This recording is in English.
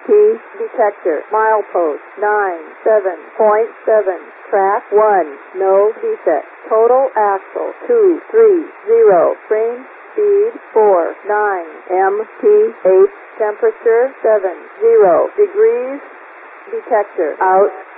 detector. Milepost 97.7. Track 1. No defect. Total axle 230. Frame speed 49 mph. Temperature 70 degrees. Detector out.